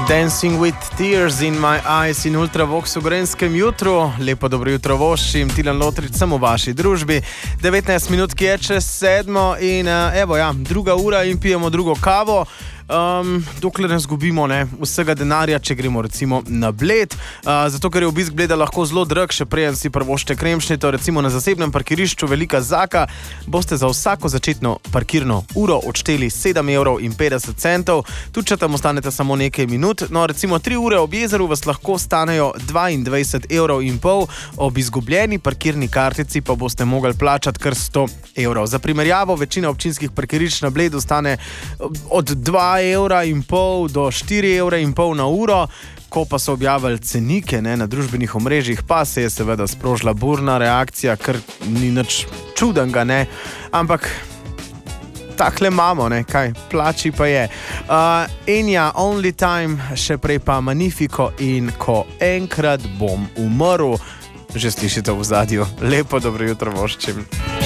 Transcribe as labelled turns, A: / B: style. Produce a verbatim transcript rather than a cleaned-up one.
A: Dancing with Tears in My Eyes in Ultravox v Gorenjskem jutru. Lepo dobro jutro voščim, Tilen Lotrič, sem v vaši družbi. devetnajst minut je čez sedmo in evo ja, druga ura in pijemo drugo kavo. Um, dokler ne zgubimo ne, vsega denarja, če gremo recimo na Bled, uh, zato ker je obisk Bleda lahko zelo drag, še preden si prvošte kremšnito, recimo na zasebnem parkirišču Velika Zaka, boste za vsako začetno parkirno uro odšteli sedem evrov in petdeset centov, tudi če tam ostanete samo nekaj minut, no recimo tri ure ob jezeru vas lahko stanejo dvaindvajset evrov in pol, ob izgubljeni parkirni kartici pa boste mogli plačati kar sto evrov. Za primerjavo, večina občinskih parkirišč na Bledu stane od dva evra in pol do štiri evre in pol na uro. Ko pa so objavili cenike ne, na družbenih omrežjih, pa se je seveda sprožila burna reakcija, ker ni nič čudenega, ne, ampak takle imamo, ne, kaj, plači pa je. Uh, Enya, Only Time, še prej pa Magnifico in Ko enkrat bom umrl, že slišite v zadju. Lepo dobro jutro voščim.